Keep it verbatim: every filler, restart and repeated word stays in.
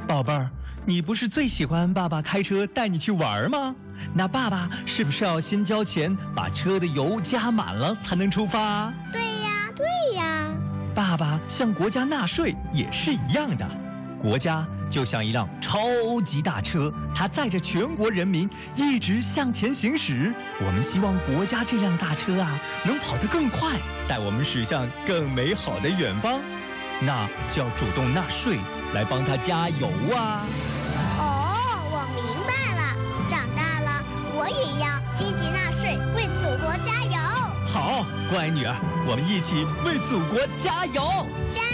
宝贝儿，你不是最喜欢爸爸开车带你去玩吗？那爸爸是不是要先交钱，把车的油加满了才能出发？ 对呀，对呀。 爸爸向国家纳税也是一样的，国家就像一辆超级大车，它载着全国人民一直向前行驶。我们希望国家这辆大车啊，能跑得更快，带我们驶向更美好的远方。那就要主动纳税，来帮它加油啊！ 哦，我明白了，长大了我也要积极纳税，为祖国加油。 好，乖女儿，我们一起为祖国加油！ 加